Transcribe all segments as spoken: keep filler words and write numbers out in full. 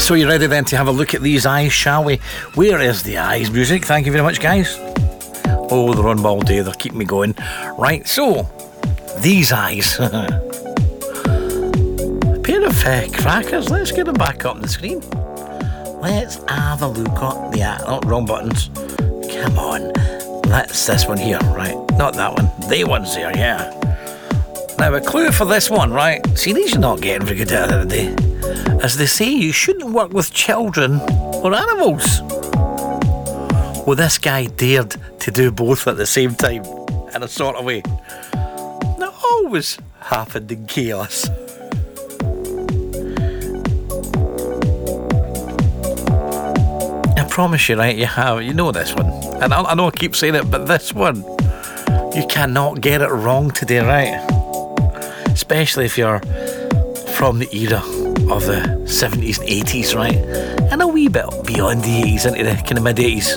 So you ready then to have a look at these eyes, shall we? Where is the eyes music? Thank you very much, guys. Oh, they're on all day. They're keeping me going. Right, so these eyes. A pair of uh, crackers. Let's get them back up on the screen. Let's have a look at the... Oh, wrong buttons. Come on. That's this one here, right? Not that one. The one's there, yeah. Now, a clue for this one, right? See, these are not getting very good at the end of the day. As they say, you shouldn't work with children or animals. Well, this guy dared to do both at the same time, in a sort of way. That always happened in chaos. I promise you, right, you have, you know this one. And I, I know I keep saying it, but this one, you cannot get it wrong today, right? Especially if you're from the era of the seventies and eighties, right? And a wee bit beyond the eighties, into the kind of mid-eighties.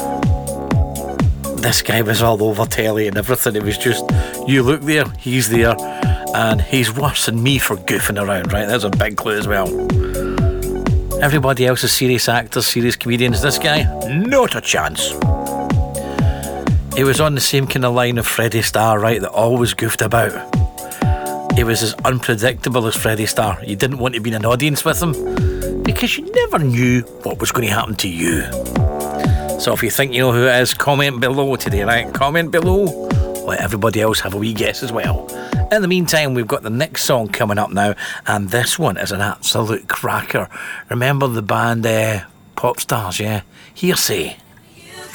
This guy was all over telly and everything. It was just, you look there, he's there, and he's worse than me for goofing around, right? There's a big clue as well. Everybody else is serious actors, serious comedians. This guy, not a chance. He was on the same kind of line of Freddie Starr, right, that always goofed about. He was as unpredictable as Freddie Starr. You didn't want to be in an audience with him because you never knew what was going to happen to you. So if you think you know who it is, comment below today, right? Comment below. Let everybody else have a wee guess as well. In the meantime, we've got the next song coming up now, and this one is an absolute cracker. Remember the band uh, Pop Stars, yeah? Hearsay.